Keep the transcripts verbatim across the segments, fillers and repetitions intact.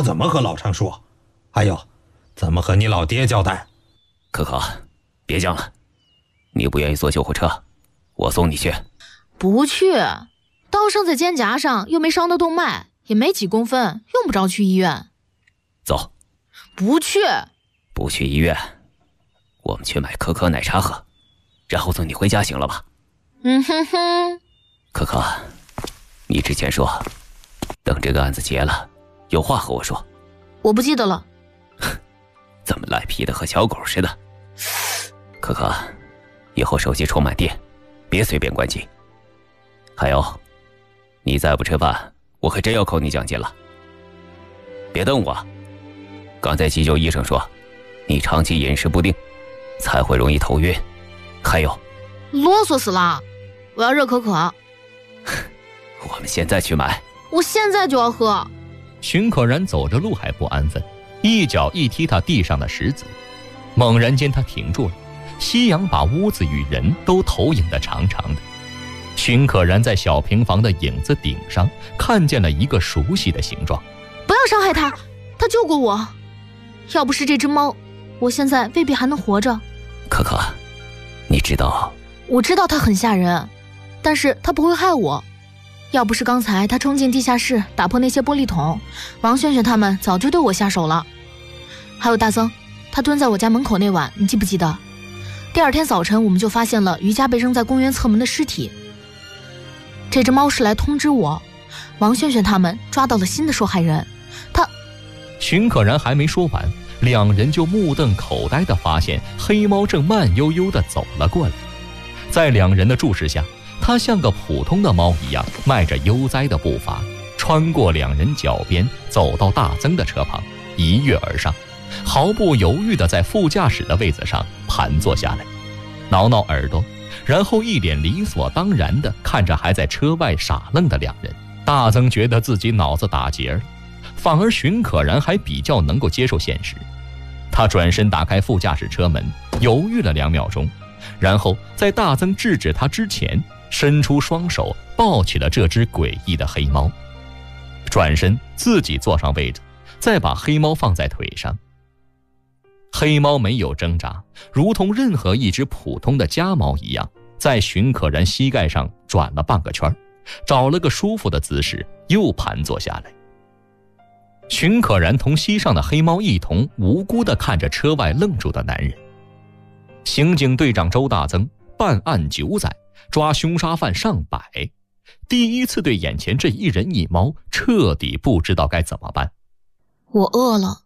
怎么和老常说？还有，怎么和你老爹交代？ 可可，别犟了，你不愿意坐救护车，我送你去。 不去，刀伤在肩胛上，又没伤到动脉，也没几公分，用不着去医院。 走。 不去。 不去医院，我们去买可可奶茶喝，然后送你回家行了吧？ 嗯哼哼。 可可，你之前说等这个案子结了有话和我说。 我不记得了。 怎么赖皮的和小狗似的？可可，以后手机充满电，别随便关机。还有，你再不吃饭，我可真要扣你奖金了。别瞪我，刚才急救医生说你长期饮食不定，才会容易头晕。还有， 啰嗦死了，我要热可可。 我们现在去买。 我现在就要喝。 荀可然走着路还不安分，一脚一踢他地上的石子，猛然间他停住了，夕阳把屋子与人都投影得长长的。荀可然在小平房的影子顶上看见了一个熟悉的形状。 不要伤害他，他救过我，要不是这只猫，我现在未必还能活着。 可可，你知道？ 我知道它很吓人，但是它不会害我。要不是刚才他冲进地下室打破那些玻璃桶，王轩轩他们早就对我下手了。还有大曾，他蹲在我家门口那晚，你记不记得？第二天早晨我们就发现了于家被扔在公园侧门的尸体。这只猫是来通知我，王轩轩他们抓到了新的受害人。他…… 荀可然还没说完，两人就目瞪口呆地发现黑猫正慢悠悠地走了过来。在两人的注视下，它像个普通的猫一样，迈着悠哉的步伐，穿过两人脚边，走到大曾的车旁，一跃而上，毫不犹豫地在副驾驶的位子上盘坐下来，挠挠耳朵，然后一脸理所当然地看着还在车外傻愣的两人。大曾觉得自己脑子打结了，反而荀可然还比较能够接受现实。他转身打开副驾驶车门，犹豫了两秒钟，然后在大曾制止他之前，伸出双手抱起了这只诡异的黑猫，转身自己坐上位子，再把黑猫放在腿上。黑猫没有挣扎，如同任何一只普通的家猫一样，在荀可然膝盖上转了半个圈，找了个舒服的姿势，又盘坐下来。荀可然同膝上的黑猫一同无辜地看着车外愣住的男人。刑警队长周大曾办案九载，抓凶杀犯上百，第一次对眼前这一人一猫彻底不知道该怎么办。 我饿了。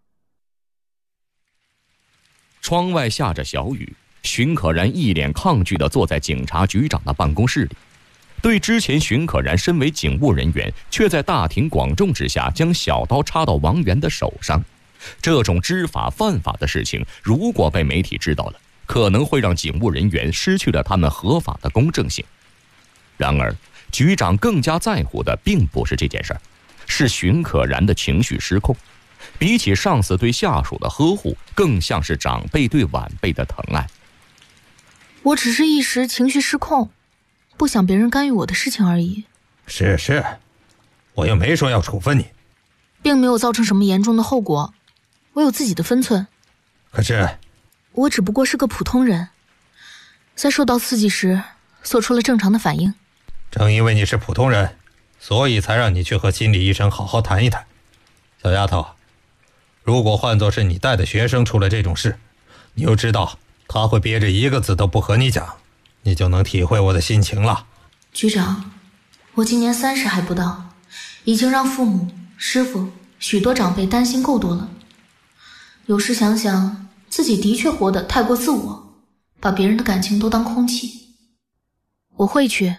窗外下着小雨，荀可然一脸抗拒地坐在警察局长的办公室里。对之前荀可然身为警务人员，却在大庭广众之下将小刀插到王源的手上，这种知法犯法的事情，如果被媒体知道了，可能会让警务人员失去了他们合法的公正性。然而局长更加在乎的并不是这件事儿，是荀可然的情绪失控。比起上司对下属的呵护，更像是长辈对晚辈的疼爱。 我只是一时情绪失控，不想别人干预我的事情而已。 是是，我又没说要处分你， 并没有造成什么严重的后果，我有自己的分寸。 可是我只不过是个普通人，在受到刺激时做出了正常的反应。 正因为你是普通人，所以才让你去和心理医生好好谈一谈。小丫头，如果换作是你带的学生出了这种事，你又知道他会憋着一个字都不和你讲，你就能体会我的心情了。 局长，我今年三十还不到，已经让父母、师傅、许多长辈担心够多了。有时想想，自己的确活得太过自我，把别人的感情都当空气。我会去。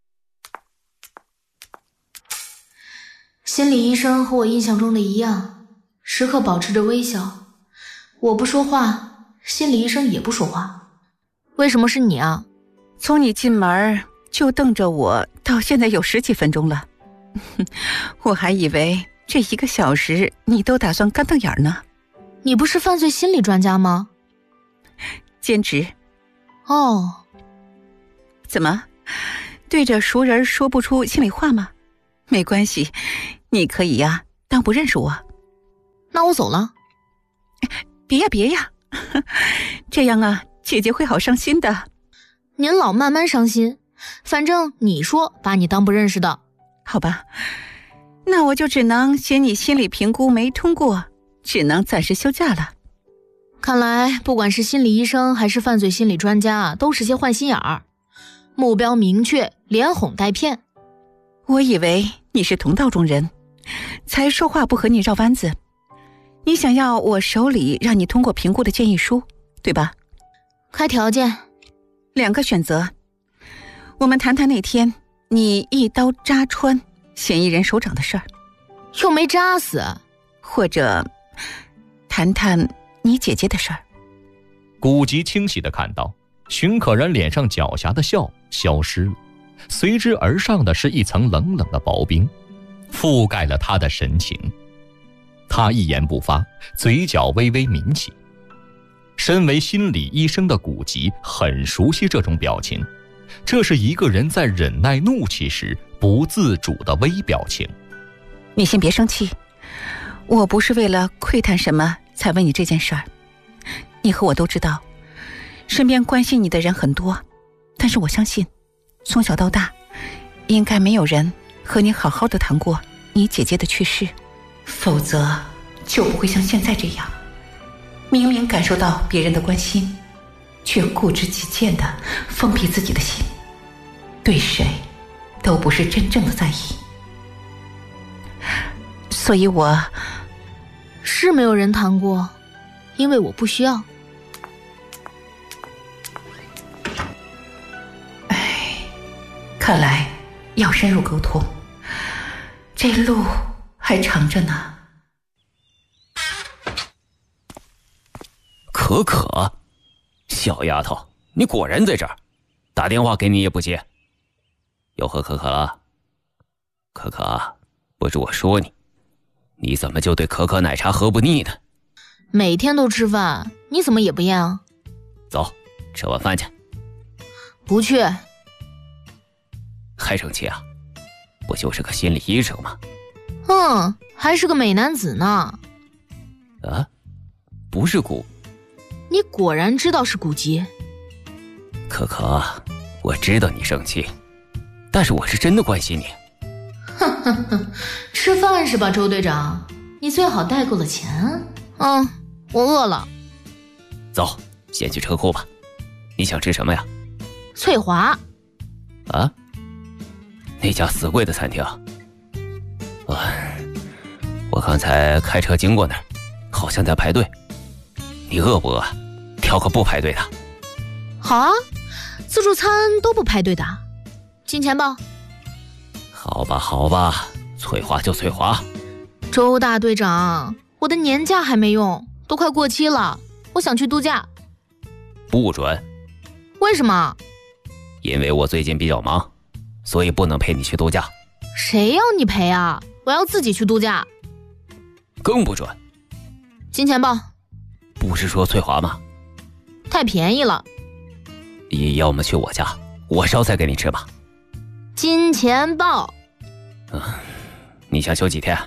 心理医生和我印象中的一样，时刻保持着微笑。我不说话，心理医生也不说话。为什么是你啊？ 从你进门就瞪着我，到现在有十几分钟了。我还以为这一个小时你都打算干瞪眼呢。 你不是犯罪心理专家吗？ 兼职。 哦。 怎么，对着熟人说不出心里话吗？没关系，你可以呀、啊，当不认识我。 那我走了。 别呀别呀，这样啊，姐姐会好伤心的。 您老慢慢伤心，反正你说把你当不认识的。 好吧，那我就只能写你心理评估没通过，只能暂时休假了。 看来不管是心理医生还是犯罪心理专家，都是些坏心眼儿，目标明确，连哄带骗。 我以为你是同道中人，才说话不和你绕弯子。你想要我手里让你通过评估的建议书，对吧？ 开条件， 两个选择。我们谈谈那天你一刀扎穿嫌疑人手掌的事儿， 又没扎死。 或者谈谈你姐姐的事儿。 古籍清晰地看到，荀可然脸上狡黠的笑消失了，随之而上的是一层冷冷的薄冰，覆盖了他的神情。他一言不发，嘴角微微抿起。身为心理医生的古籍很熟悉这种表情，这是一个人在忍耐怒气时不自主的微表情。 你先别生气，我不是为了窥探什么才问你这件事儿。你和我都知道，身边关心你的人很多，但是我相信，从小到大，应该没有人和你好好的谈过你姐姐的去世，否则就不会像现在这样，明明感受到别人的关心，却固执己见的封闭自己的心，对谁都不是真正的在意。所以我是没有人谈过，因为我不需要。 唉，看来要深入沟通，这路还长着呢。 可可，小丫头，你果然在这儿，打电话给你也不接。又喝可可了？可可，不是我说你，你怎么就对可可奶茶喝不腻呢？ 每天都吃饭，你怎么也不厌啊？ 走，吃晚饭去。 不去。 还生气啊？不就是个心理医生吗？ 嗯，还是个美男子呢。 啊，不是古。 你果然知道是古籍。 可可，我知道你生气，但是我是真的关心你。 哼哼哼，吃饭是吧，周队长？你最好带够了钱。嗯，我饿了。 走，先去车库吧。你想吃什么呀？ 翠华。 啊？那家死贵的餐厅。啊，我刚才开车经过那儿，好像在排队。你饿不饿？挑个不排队的。 好啊，自助餐都不排队的。金钱豹。 好吧好吧，翠华就翠华。 周大队长，我的年假还没用，都快过期了，我想去度假。 不准。 为什么？ 因为我最近比较忙，所以不能陪你去度假。 谁要你陪啊？我要自己去度假。 更不准。 金钱豹。 不是说翠华吗？ 太便宜了。 要么去我家，我烧菜给你吃吧。 金钱豹。 嗯，你想休几天？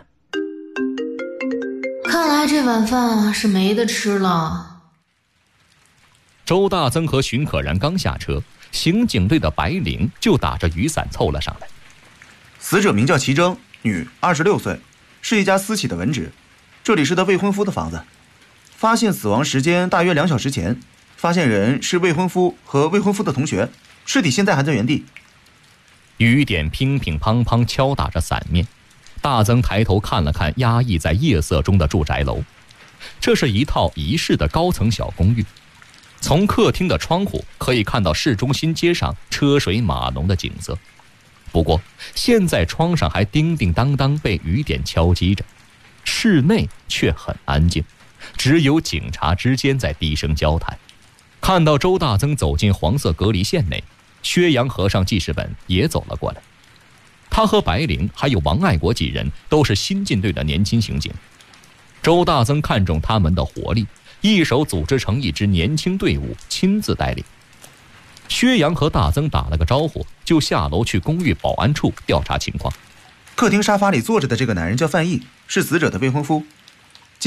看来这晚饭是没得吃了。 周大增和荀可然刚下车，刑警队的白灵就打着雨伞凑了上来。 死者名叫齐征，女，二十六岁，是一家私企的文职，这里是他未婚夫的房子。发现死亡时间大约两小时前，发现人是未婚夫和未婚夫的同学，尸体现在还在原地。 雨点乒乒乓乓敲打着伞面，大增抬头看了看压抑在夜色中的住宅楼，这是一套一室的高层小公寓。从客厅的窗户可以看到市中心街上车水马龙的景色，不过现在窗上还叮叮当当被雨点敲击着，室内却很安静，只有警察之间在低声交谈。看到周大增走进黄色隔离线内，薛洋合上记事本也走了过来。他和白灵还有王爱国几人都是新进队的年轻刑警。周大增看中他们的活力，一手组织成一支年轻队伍，亲自带领。薛洋和大增打了个招呼，就下楼去公寓保安处调查情况。 客厅沙发里坐着的这个男人叫范毅，是死者的未婚夫。